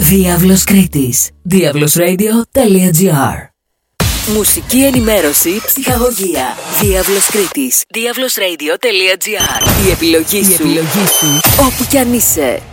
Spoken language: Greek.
Διάβλος Κρήτης. Diablosradio.gr. Μουσική ενημέρωση, ψυχαγωγία. Διάβλος Κρήτης. Diablosradio.gr. Η επιλογή σου. Όπου κι αν είσαι.